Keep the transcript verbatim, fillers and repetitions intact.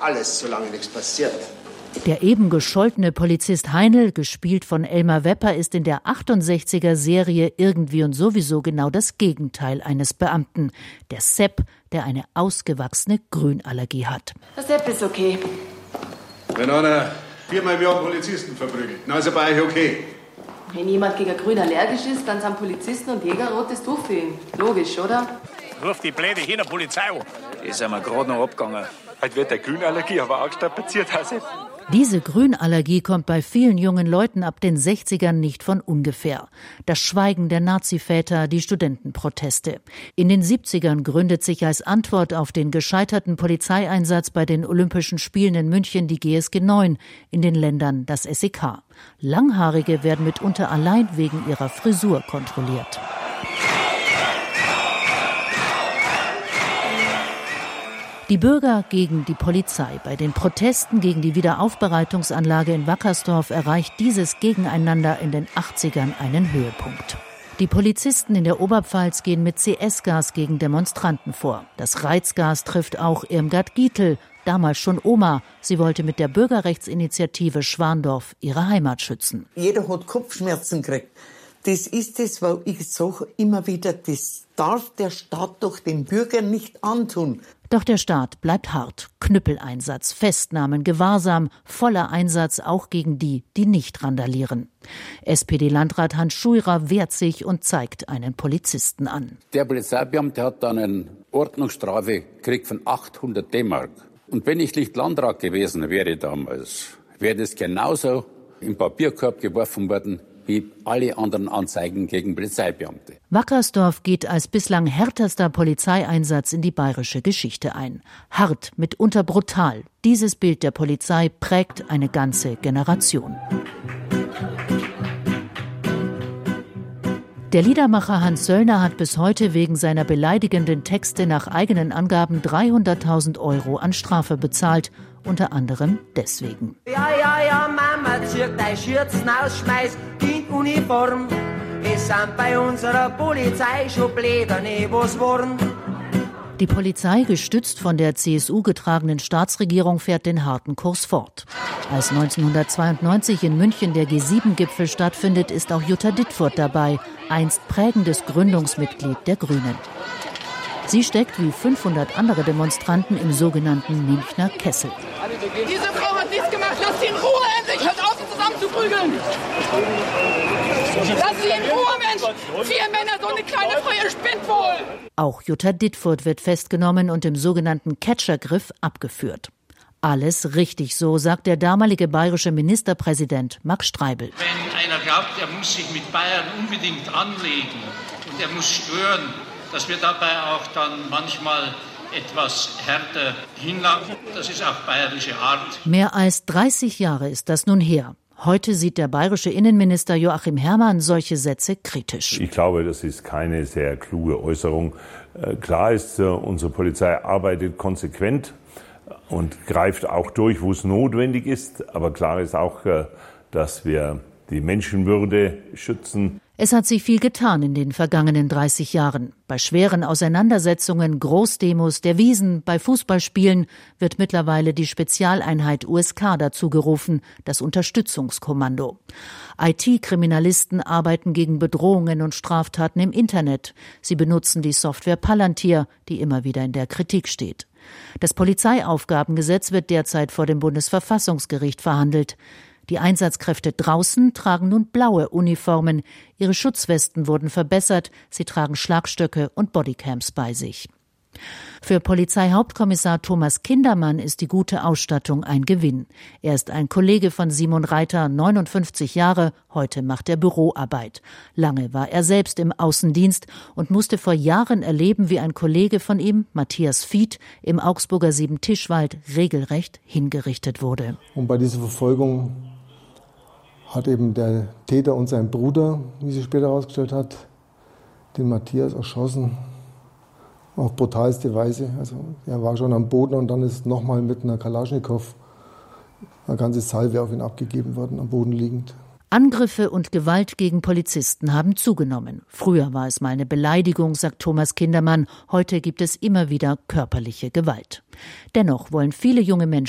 alles, solange nichts passiert. Der eben gescholtene Polizist Heinl, gespielt von Elmar Wepper, ist in der achtundsechziger-Serie Irgendwie und sowieso genau das Gegenteil eines Beamten. Der Sepp, der eine ausgewachsene Grünallergie hat. Der Sepp ist okay. Wenn einer viermal im Jahr einen Polizisten verprügelt, dann ist er bei euch okay. Wenn jemand gegen Grün allergisch ist, dann sind Polizisten und Jäger rotes Tuch für ihn. Logisch, oder? Ruf die Bläde hin der Polizei an. Die sind wir gerade noch abgegangen. Heute wird der Grünallergie aber auch strapaziert, Herr Sepp. Diese Grünallergie kommt bei vielen jungen Leuten ab den sechzigern nicht von ungefähr. Das Schweigen der Naziväter, die Studentenproteste. In den siebzigern gründet sich als Antwort auf den gescheiterten Polizeieinsatz bei den Olympischen Spielen in München die G S G neun, in den Ländern das S E K. Langhaarige werden mitunter allein wegen ihrer Frisur kontrolliert. Die Bürger gegen die Polizei. Bei den Protesten gegen die Wiederaufbereitungsanlage in Wackersdorf erreicht dieses Gegeneinander in den achtzigern einen Höhepunkt. Die Polizisten in der Oberpfalz gehen mit C S-Gas gegen Demonstranten vor. Das Reizgas trifft auch Irmgard Gietl, damals schon Oma. Sie wollte mit der Bürgerrechtsinitiative Schwandorf ihre Heimat schützen. Jeder hat Kopfschmerzen gekriegt. Das ist es, weil ich sage immer wieder, das darf der Staat doch den Bürgern nicht antun. Doch der Staat bleibt hart. Knüppeleinsatz, Festnahmen, Gewahrsam, voller Einsatz auch gegen die, die nicht randalieren. S P D-Landrat Hans Schuirer wehrt sich und zeigt einen Polizisten an. Der Polizeibeamte hat dann eine Ordnungsstrafe gekriegt von achthundert D-Mark. Und wenn ich nicht Landrat gewesen wäre damals, wäre das genauso im Papierkorb geworfen worden wie alle anderen Anzeigen gegen Polizeibeamte. Wackersdorf geht als bislang härtester Polizeieinsatz in die bayerische Geschichte ein. Hart, mitunter brutal. Dieses Bild der Polizei prägt eine ganze Generation. Der Liedermacher Hans Söllner hat bis heute wegen seiner beleidigenden Texte nach eigenen Angaben dreihunderttausend Euro an Strafe bezahlt, unter anderem deswegen. Ja, ja, ja, Mama, zirk dein Schürzen aus, schmeiß die Uniform. Es sind bei unserer Polizei schon Bläderne, was wollen. Die Polizei, gestützt von der C S U getragenen Staatsregierung, fährt den harten Kurs fort. Als neunzehnhundertzweiundneunzig in München der G sieben Gipfel stattfindet, ist auch Jutta Dittfurt dabei, einst prägendes Gründungsmitglied der Grünen. Sie steckt wie fünfhundert andere Demonstranten im sogenannten Münchner Kessel. Diese Frau hat nichts gemacht, lass sie in Ruhe endlich, hört auf, sie zusammenzuprügeln. Lass sie in Ruhe, Mensch! Vier Männer, so eine kleine Frau, ihr spinnt wohl! Auch Jutta Dittfurt wird festgenommen und im sogenannten Catchergriff abgeführt. Alles richtig so, sagt der damalige bayerische Ministerpräsident Max Streibl. Wenn einer glaubt, er muss sich mit Bayern unbedingt anlegen und er muss stören, dass wir dabei auch dann manchmal etwas härter hinlangen, das ist auch bayerische Art. Mehr als dreißig Jahre ist das nun her. Heute sieht der bayerische Innenminister Joachim Herrmann solche Sätze kritisch. Ich glaube, das ist keine sehr kluge Äußerung. Klar ist, unsere Polizei arbeitet konsequent und greift auch durch, wo es notwendig ist. Aber klar ist auch, dass wir die Menschenwürde schützen. Es hat sich viel getan in den vergangenen dreißig Jahren. Bei schweren Auseinandersetzungen, Großdemos, der Wiesn, bei Fußballspielen wird mittlerweile die Spezialeinheit U S K dazu gerufen, das Unterstützungskommando. I T-Kriminalisten arbeiten gegen Bedrohungen und Straftaten im Internet. Sie benutzen die Software Palantir, die immer wieder in der Kritik steht. Das Polizeiaufgabengesetz wird derzeit vor dem Bundesverfassungsgericht verhandelt. Die Einsatzkräfte draußen tragen nun blaue Uniformen. Ihre Schutzwesten wurden verbessert. Sie tragen Schlagstöcke und Bodycams bei sich. Für Polizeihauptkommissar Thomas Kindermann ist die gute Ausstattung ein Gewinn. Er ist ein Kollege von Simon Reiter, neunundfünfzig Jahre. Heute macht er Büroarbeit. Lange war er selbst im Außendienst und musste vor Jahren erleben, wie ein Kollege von ihm, Matthias Fied, im Augsburger Siebentischwald regelrecht hingerichtet wurde. Und bei dieser Verfolgung hat eben der Täter und sein Bruder, wie sich später herausgestellt hat, den Matthias erschossen. Auf brutalste Weise. Also er war schon am Boden und dann ist nochmal mit einer Kalaschnikow eine ganze Salve auf ihn abgegeben worden, am Boden liegend. Angriffe und Gewalt gegen Polizisten haben zugenommen. Früher war es mal eine Beleidigung, sagt Thomas Kindermann. Heute gibt es immer wieder körperliche Gewalt. Dennoch wollen viele junge Menschen